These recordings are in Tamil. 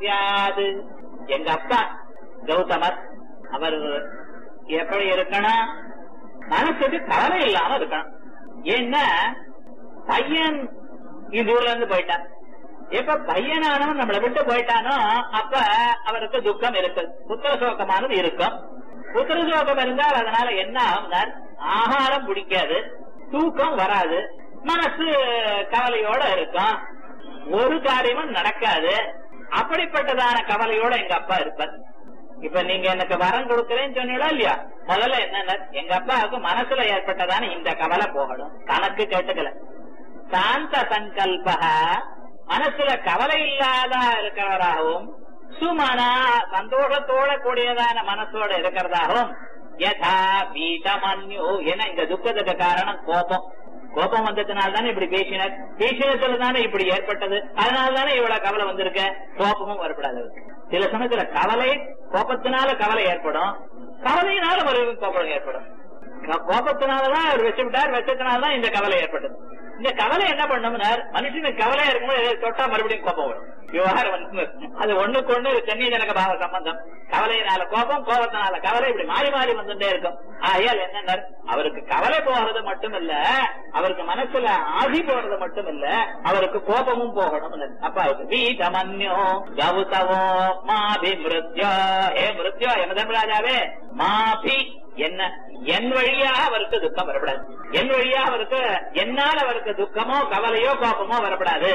சியாது. எங்க அப்பா கௌதமர் அவர் எப்படி இருக்கணும்? மனசுக்கு கவலை இல்லாம இருக்கணும். ஏன்னா பையன் இந்த ஊர்ல இருந்து போயிட்டான். எப்ப பையனானவன் நம்மளை விட்டு போயிட்டானோ அப்ப அவருக்கு துக்கம் இருக்கு, புத்திர சோகமானது இருக்கும். புத்திர சோகம் இருந்தால் அதனால என்ன ஆகும்? ஆகாரம் பிடிக்காது, தூக்கம் வராது, மனசு கவலையோட இருக்கும், ஒரு காரியமும் நடக்காது. அப்படிப்பட்டதான கவலையோட எங்க அப்பா இருப்பார். இப்ப நீங்க எனக்கு வரம் கொடுக்கறேன்னு சொன்னீங்களா இல்லையா? முதல்ல என்ன, எங்க அப்பாவுக்கு மனசுல ஏற்பட்டதான இந்த கவலை போகணும். தனக்கு கேட்டுக்கல. சாந்த சங்கல்ப, மனசுல கவலை இல்லாத இருக்கிறவராகவும், சுமனா சந்தோஷத்தோட கூடியதான மனசோட இருக்கிறதாகவும், யதா பீதமன்யு, ஏன்னா இந்த துக்கத்துக்கு காரணம் கோபம். கோபம் வந்ததுனால தானே இப்படி பேசினதுல தானே இப்படி ஏற்பட்டது. அதனாலதானே இவ்வளவு கவலை வந்திருக்க. கோபமும் வரப்படாது. சில சமயத்துல கவலை, கோபத்தினால கவலை ஏற்படும், கவலையினால ஒரு கோபம் ஏற்படும். கோபத்தினாலதான் அவர் வச்சுவிட்டார், வச்சத்தினாலதான் இந்த கவலை ஏற்பட்டது. இந்த கவலை என்ன பண்ணும்னா, மனுஷனுக்கு கவலையா இருக்கும்போது தொட்டா மறுபடியும் கோபம் வரும். விவகாரம் வந்து அது ஒண்ணுக்கு ஒண்ணு சென்னை ஜனக பாவ சம்பந்தம். கவலையினால கோபம், கோபத்தினால கவலை, இப்படி மாறி மாறி வந்துட்டே இருக்கும். ஆகையால் என்ன, அவருக்கு கவலை போறது மட்டும் இல்ல, அவருக்கு மனசுல ஆதி போறது மட்டும் இல்ல, அவருக்கு கோபமும் போகணும். அப்ப அவருக்கு வீதமன்யோ கௌதவோ மாபி மிருத்யோ, ஏ மிருத்யோ யமதர்மராஜாவே, மாபி என்ன, என் வழியாக அவருக்கு துக்கம் வரப்படாது. என் வழியாக அவருக்கு, என்னால் அவருக்கு துக்கமோ கவலையோ கோபமோ வரப்படாது.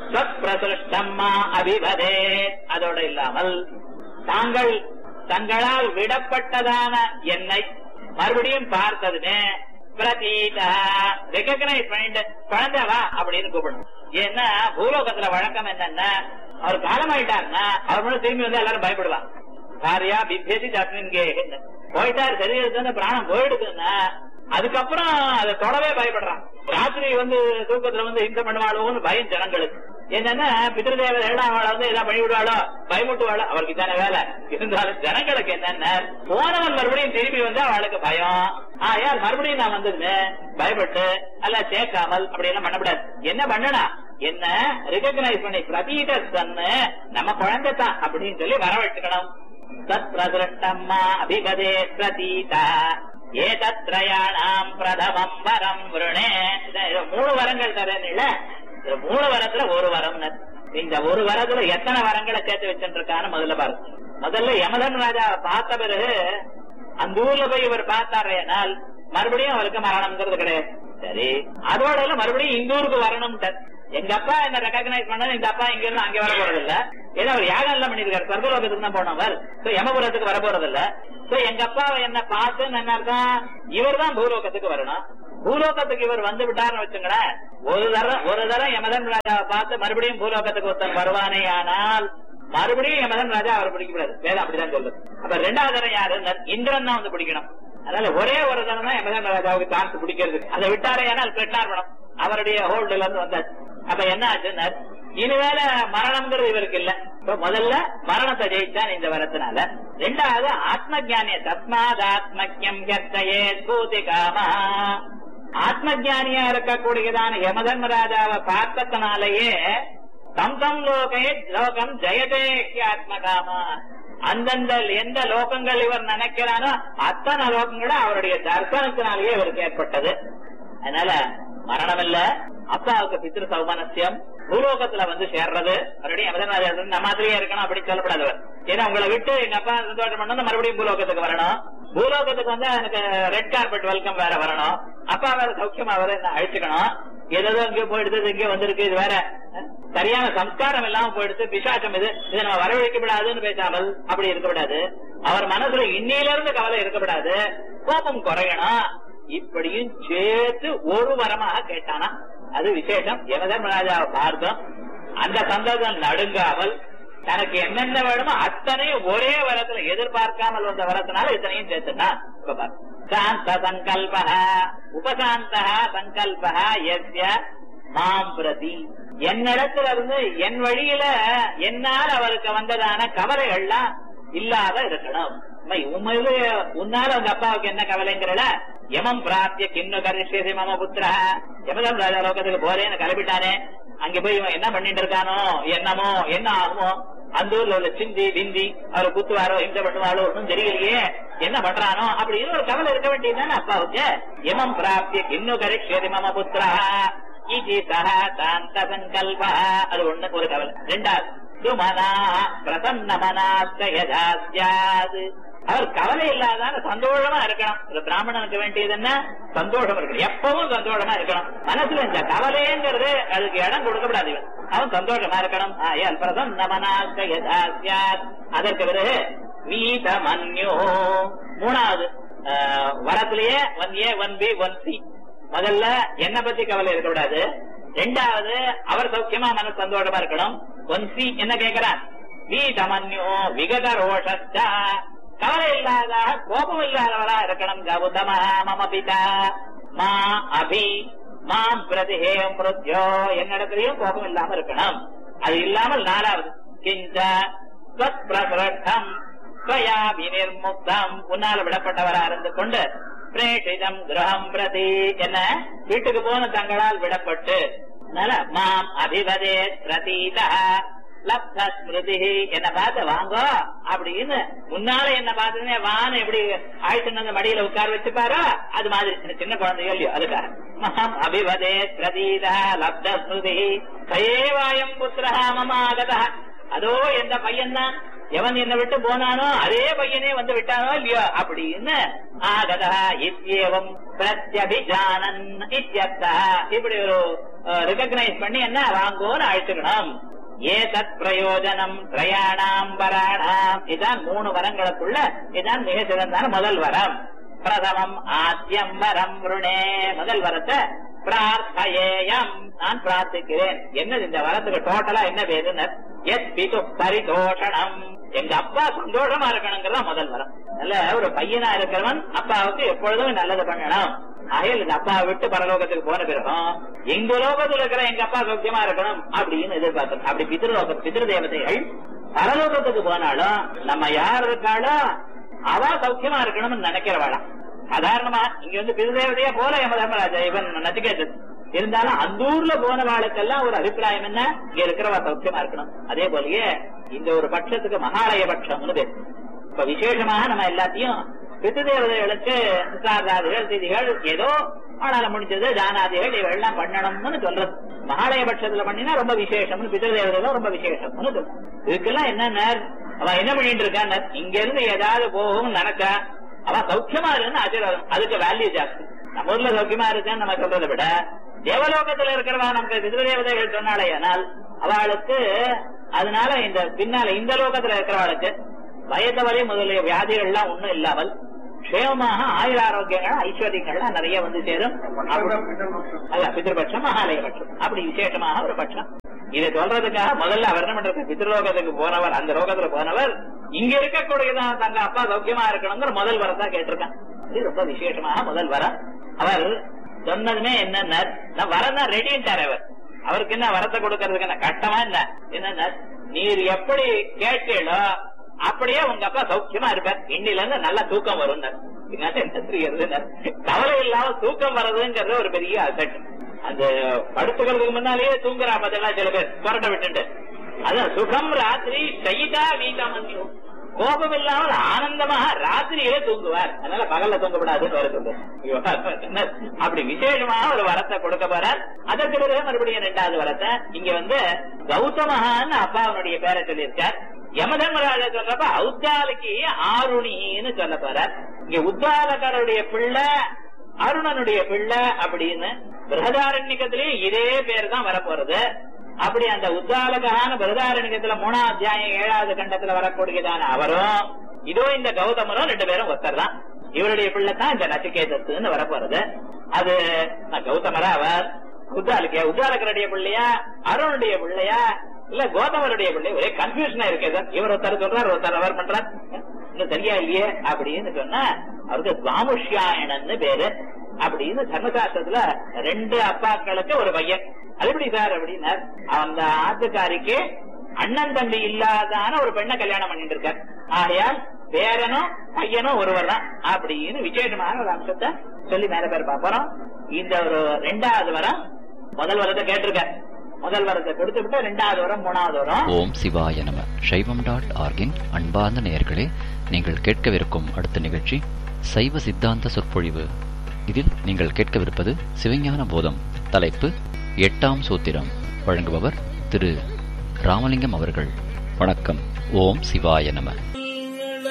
அபிபதே, அதோட இல்லாமல் தாங்கள் தங்களால் விடப்பட்டதான என்னை மறுபடியும் பார்த்ததுன்னு பிரதீதா, ரெகக்னைஸ் பண்ணிட்டு குழந்தைவா அப்படின்னு கூப்பிடணும். ஏன்னா பூலோகத்துல வழக்கம் என்னன்னா, அவர் காலமாயிட்டாருன்னா அவர் மட்டும் திரும்பி வந்து எல்லாரும் பயப்படுவாங்க. காரியா பிபேதி ஜாஸ்மின்கே போயிட்டாரு, சரீரத்துல பிராணம் போயிடுதுன்னா அதுக்கப்புறம் அதை தொடவே பயப்படுறான். ராத்திரி வந்து தூக்கத்துல வந்து ஹிம்சை பண்ணுவாளோன்னு பயம் ஜனங்களுக்கு. என்னன்னா பித்ருதேவதை அவளை வந்து ஏதாவது பண்ணி விடுவாளோ, பயமுட்டுவாளோ, அவருக்கு தானே வேலை. இருந்தாலும் ஜனங்களுக்கு என்னன்னா, போனவன் மறுபடியும் திரும்பி வந்து அவளுக்கு பயம். யார் மறுபடியும் நான் வந்து பயப்பட்டு அல்ல சேர்க்காமல் அப்படி எல்லாம் பண்ணக்கூடாது. என்ன பண்ணனா, என்ன ரெகக்னைஸ் பண்ணி பிரதீத சன்னு நம்ம குழந்தை தான் அப்படின்னு சொல்லி வரவழைச்சுக்கணும். தத் பிரதிருஷ்டம்மா அபிபதே பிரதீதா ஏதத்ரயாணாம் பிரதமம் வரம் விருணே. 3 வரங்கள் தரேன் இல்ல, 3 வரத்துல ஒரு வரம். இந்த ஒரு வரத்துல எத்தனை வரங்களை சேர்த்து வச்சுட்டு இருக்கான்னு முதல்ல பாருங்க. முதல்ல யமதன் ராஜா பார்த்த பிறகு அந்த ஊர்ல போய் இவர் பார்த்தாரேனால் மறுபடியும் அவருக்கு மரணம்ங்கிறது கிடையாது. சரி, அதோட மறுபடியும் இந்த ஊருக்கு வரணும். எங்க அப்பா என்ன ரெகக்னைஸ் பண்ணது, இந்த அப்பா இங்க இருந்து அங்க வர போறது இல்ல. ஏன்னா அவர் யாகம் எல்லாம் பண்ணிருக்காரு, சொர்க்கலோகத்துக்கு தான் போனவர், யமபுரத்துக்கு வர போறது இல்ல. எங்க அப்பாவை என்ன பார்த்து என்ன அர்த்தம், இவர் தான் பூலோகத்துக்கு வரணும். பூலோகத்துக்கு இவர் வந்து விட்டாருன்னு வச்சுங்களேன், ஒரு தரம் யமதன் ராஜாவை பார்த்து மறுபடியும் பூலோகத்துக்கு ஒருத்தர் வருவானே ஆனால் மறுபடியும் யமதன் ராஜா அவர் பிடிக்கப்படாது. வேதம் அப்படிதான் சொல்லுது. அப்ப 2வது தரம் யாரு, இந்திரன் தான் வந்து பிடிக்கணும். அதனால ஒரே ஒரு தரம் தான் யமதன் ராஜாவுக்கு சான்ஸ் பிடிக்கிறது. அதை விட்டாரே ஆனால் கிருஷ்ணார்பணம் அவருடைய ஹோல்டுல இருந்து வந்தாச்சு. அப்ப என்ன ஆச்சுன்னா, இனிமேல மரணம்ங்கிறது இவருக்கு இல்ல. முதல்ல மரணத்தை ஜெயிச்சான் இந்த வரத்தினால. 2வது ஆத்ம ஜானிய தஸ்மாத் ஆத்மக்யம் கர்த்தயே பூதி காமா, ஆத்ம ஜானியா இருக்கக்கூடியதான யமதர்மராஜாவை பார்த்தனாலேயே தம் தம் லோகே லோகம் ஜெயதே ஆத்மகாமா, அந்தந்த எந்த லோகங்கள் இவர் நினைக்கிறானோ அத்தனை லோகங்கள அவருடைய தர்சனத்தினாலேயே இவருக்கு ஏற்பட்டது. அதனால மரணம் இல்ல, அப்பாவுக்கு பித்ரு சௌமனசியம், பூலோகத்துல வந்து சேர்றது. மறுபடியும் யமதர்மராஜா நம்ம மாதிரியே இருக்கணும் அப்படின்னு சொல்லப்படாதவர். ஏன்னா உங்களை விட்டு எங்க அப்பா சந்தோஷம் பண்ணணும், மறுபடியும் பூலோகத்துக்கு வரணும். பூலோகத்துக்கு வந்து எனக்கு ரெட் கார்பெட் வெல்கம் வேற வரணும். அப்பா வேற சௌக்கியமா வர அழிச்சுக்கணும். ஏதோ இங்கே போயிடுது, இங்கே வந்திருக்கு, இது வேற சரியான சம்ஸ்காரம் இல்லாம போயிடுச்சு, பிசாசம் இது, இதை நம்ம வரவழைக்கப்படாதுன்னு பேசாமல் அப்படி இருக்கக்கூடாது. அவர் மனசுல இன்னையில இருந்து கவலை இருக்கக்கூடாது, கோபம் குறையணும். இப்படியும் சேர்த்து ஒரு வரமாக கேட்டானா அது விசேஷம். யமதர்மராஜாவை பார்த்தோம், அந்த சந்தோஷம் நடுங்காமல் தனக்கு என்னென்ன வேணுமோ அத்தனையும் ஒரே வரத்துல எதிர்பார்க்காமல் வந்த வரத்தினால இத்தனையும் சேர்த்துட்டான். சாந்த சங்கல்ப உபசாந்த சங்கல்ப யஸ்ய மாம் பிரதி, என்னிடத்துல இருந்து என் வழியில என்னால் அவருக்கு வந்ததான கவலைகள்லாம் இல்லாத இருக்கணும். உன்னால உங்க அப்பாவுக்கு என்ன கவலைங்கிறல, யமம் பிராப்திய கிண்ணு கரிஷ்யசி மம புத்திர, யமதம் ராஜா லோகத்துக்கு போறேன்னு கிளப்பிட்டானே, அங்க போய் இவன் என்ன பண்ணிட்டு இருக்கானோ என்னமோ என்ன ஆகுமோ அந்த ஊர்ல உள்ள சிந்தி விந்தி அவரை குத்துவாரோ ஹிம்சை பண்ணுவாரோ ஒன்றும் தெரியலையே, என்ன பண்றானோ அப்படின்னு ஒரு கவலை இருக்க வேண்டியதுதானே அப்பாவுக்கு. எமம் பிராப்திய கிண்ணு கரிஷ்யதி மம புத்திரா இதி சஹா சாந்த சங்கல்பா, அது ஒண்ணு ஒரு கவலை. ரெண்டாவது சுமனா பிரசன்ன மனாஸ்யாது, அவர் கவலை இல்லாதான சந்தோஷமா இருக்கணும். ஒரு பிராமணனுக்கு வேண்டியது என்ன? சந்தோஷம் இருக்கணும், எப்பவும் சந்தோஷமா இருக்கணும். மனசுல இந்த கவலைங்கிறது அதுக்கு இடம் கொடுக்கப்படாது. அவன் சந்தோஷமா இருக்கணும். பிரசன்ன மனாஸ்யாது. அதற்கு பிறகு வீதமன்யோ, மூணாவது வரத்திலேயே 1A 1B 1C. முதல்ல என்ன பத்தி கவலை இருக்கக்கூடாது. ரெண்டாவது அவர் சௌக்கியமா மனசு சந்தோஷமா இருக்கணும். 1C என்ன கேட்கிறார்? வீதமன்யோ விகத ரோஷா, கவலை இல்லாத கோபம் இல்லாதவரா இருக்கணும். கௌதம மம பிதா மா அபி மாம் பிரதிஹே மிருத்யோ, என்னிடத்திலையும் கோபம் இல்லாம இருக்கணும். அது இல்லாமல் நாலாவது கிஞ்ச பிரசரம் ஸ்வயா விநிர்முக்தம், உன்னால விடப்பட்டவரா இருந்து கொண்டு பிரேஷிதம் கிரகம் பிரதி, என்ன வீட்டுக்கு போன தங்களால் விடப்பட்டு மாம் அபிவதே பிரதீதா லப்த ஸ்மிருதி, என்ன பார்த்து வாங்கோ அப்படின்னு முன்னால என்ன பார்த்துனே வான்னு எப்படி ஆயிட்டு மடியில உட்கார வச்சுப்பாரோ அது மாதிரி சின்ன குழந்தைகள் இல்லையோ அதுக்காக மகம் அபிவதே பிரதீதா லப்த ஸ்மிருதி சயேவாயம் புத்திரஹா மம ஆகதா, அதோ எந்த பையன் தான் எவன் என்ன விட்டு போனானோ அதே பையனே வந்து விட்டானோ இல்லையோ அப்படின்னு ஆகதா இத்யேவம் பிரத்யபிஜானன் இத்யர்த்தா, இப்படி ஒரு ரெகக்னைஸ் பண்ணி என்ன வாங்கோன்னு அழைச்சுக்கணும். ஏதத் பிரயோஜனம் திரயாணாம் வராணாம், இதான் 3 வரங்களுக்குள்ள இதான் மிக சிறந்தான முதல் வரம். பிரதமம் ஆத்யம் வரம் ருணே, முதல் வரத்தை பிரார்த்தயேயம், நான் பிரார்த்திக்கிறேன். என்னது இந்த வரத்துக்கு டோட்டலா என்ன பேருன்னு? எஸ் பிது பரிதோஷணம், எங்க அப்பா சந்தோஷமா இருக்கணுங்கிறதா முதல் வரம். நல்ல ஒரு பையனா இருக்கிறவன் அப்பாவுக்கு எப்பொழுதும் நல்லது பண்ணணும். ஆகையில் இந்த அப்பா விட்டு பரலோகத்துக்கு போன பிறகும் எங்க லோகத்தில் இருக்கிற எங்க அப்பா சௌக்கியமா இருக்கணும் அப்படின்னு எதிர்பார்க்கணும். அப்படி பித்ரு தேவதைகள் பரலோகத்துக்கு போனாலும் நம்ம யார் இருக்காலும் அவ சௌக்கியமா இருக்கணும்னு நினைக்கிறவாளாம். சாதாரணமா இங்க வந்து பித்ருதேவதையா போல யமதர்மராஜா இவன் நச்சிகேதன் இருந்தாலும் அந்த ஊர்ல போனவாளுக்கெல்லாம் ஒரு அபிப்பிராயம் என்ன? இங்க இருக்கிறவா சௌக்கியமா இருக்கணும். அதே போலயே இந்த ஒரு பட்சத்துக்கு மகாலய பட்சம்னு பேர். இப்ப விசேஷமாக நம்ம எல்லாத்தையும் பித்ருதேவதைகளுக்கு சித்தார்த்தாதிகள் திதிகள் ஏதோ ஆனால முடிஞ்சது தானாதிகள் இவெல்லாம் பண்ணணும்னு சொல்றது. மகாலய பட்சத்துல பண்ணினா ரொம்ப விசேஷம்னு, பித்ருதேவதைகளும் ரொம்ப விசேஷம்னு சொல்றது. இதுக்கெல்லாம் என்ன அவன் என்ன பண்ணிட்டு இருக்கான்? இங்க இருந்து ஏதாவது போகும் நினைச்சா அவன் சௌக்கியமா இருக்குன்னு ஆசீர்வாதம், அதுக்கு வேல்யூ ஜாஸ்தி. நம்ம ஊர்ல சௌக்கியமா இருக்கான்னு நம்ம சொல்றதை விட தேவலோகத்துல இருக்கிறவா நமக்கு பித்ருதேவதைகள் சொன்னாலே ஆனால் அவளுக்கு அதனால இந்த பின்னால இந்த லோகத்துல இருக்கிறவளுக்கு வயதவரை முதலிய வியாதிகள் எல்லாம் ஒண்ணும் இல்லாமல் க்ஷேமமாக ஆயுள் ஆரோக்கியங்கள் ஐஸ்வர்யங்கள்லாம் நிறைய வந்து சேரும். அல்ல பித்ருபட்சம் மகாலய பட்சம் அப்படி விசேஷமாக ஒரு பட்சம். இதை சொல்றதுக்காக முதல்ல அவர் என்ன பண்றது? பித்ருலோகத்துக்கு போனவர், அந்த லோகத்துல போனவர் இங்க இருக்கக்கூடியதான் தங்க அப்பா சௌக்கியமா இருக்கணுங்கிற முதல் வரத்தா கேட்டிருக்கான். இது ரொம்ப விசேஷமாக முதல் வரம். அவர் சொன்னதுமே என்ன வரனா ரெடின்ட்டார். அவருக்கு என்ன வரத்தை கொடுக்கறதுக்கு என்ன கஷ்டமா என்ன நீர் எப்படி கேட்டீங்களோ அப்படியே உங்க அப்பா சௌக்கியமா இருப்பார், இன்னில இருந்து நல்ல தூக்கம் வரும். கவலை இல்லாம தூக்கம் வர்றதுங்கிறது ஒரு பெரிய அசட். அந்த படுத்துக்கிறதுக்கு முன்னாலேயே தூங்குறா பார்த்தெல்லாம் சில பேர் புரட்ட விட்டு, அதான் சுகம் ராத்திரி சைதா வீகாமன்யும், கோபம் இல்லாமல் ஆனந்தமாக ராத்திரியிலே தூங்குவார். அதனால பகல்ல தூங்கப்படாதுன்னு வர சொல்லு. அப்படி விசேஷமாக ஒரு வரத்தை கொடுக்க போறார். அதற்கு பிறகு மறுபடியும் 2வது வரத்தை இங்க வந்து கௌதமஹான்னு அப்பாவனுடைய பேரை சொல்லியிருக்கார். யமதர்மராஜா சொல்றப்ப உத்தாலகி ஆருணின்னு சொல்ல போறார். இங்க உத்தாலகருடைய பிள்ளை அருணனுடைய பிள்ளை அப்படின்னு பிரகதாரண்யத்திலேயே இதே பேர் தான் வரப்போறது. அப்படி அந்த உத்தாலகான பிரகதாரண்யத்துல 3ஆம் அத்தியாயம் 7வது கண்டத்துல வரக்கூடியதான அவரும் இதோ இந்த கௌதமரும் 2 பேரும் ஒருத்தர் தான். இவருடைய பிள்ளை தான் இந்த நச்சிகேதத்துன்னு வரப்போறது. அது கௌதமரா அவர் உத்தாலகருடைய பிள்ளையா அருணுடைய பிள்ளையா இல்ல கோதமருடைய பிள்ளை? ஒரே கன்ஃபியூஷனா இருக்கு. இவர் ஒருத்தர் சொல்றார், ஒருத்தர் அவர் பண்றார், இன்னும் சரியா இல்லையே அப்படின்னு சொன்னா அவருக்கு துவாமுஷ்யாயணன்னு பேரு. அப்படின்னு தர்மசாஸ்திரத்துல 2 அப்பாக்களுக்கு ஒரு பையன். அது எப்படி சார் அப்படின்னா அந்த ஆத்துக்காரிக்கு அண்ணன் தம்பி இல்லாதான ஒரு பெண்ணை கல்யாணம் பண்ணிட்டு இருக்கார். ஆகையால் பேரனும் பையனும் ஒருவர் தான் அப்படின்னு விசேஷமான ஒரு அம்சத்தை சொல்லி மேல பேர் பாப்போம். இந்த ஒரு 2வது வரம் முதல் வரத்தை கேட்டிருக்க. முதல் வரத்தை கொடுத்து விட்டு 2வது வரம் 3வது வரம். ஓம் சிவாய நம. சைவம்.org-இன் அன்பார்ந்த நேயர்களே, நீங்கள் கேட்கவிருக்கும் அடுத்த நிகழ்ச்சி சைவ சித்தாந்த சொற்பொழிவு. இதில் நீங்கள் கேட்கவிருப்பது சிவஞான போதம். தலைப்பு 8ஆம் சூத்திரம். வழங்குபவர் திரு ராமலிங்கம் அவர்கள். வணக்கம். ஓம் சிவாய நம.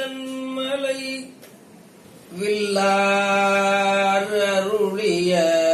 வில்லார் அருளிய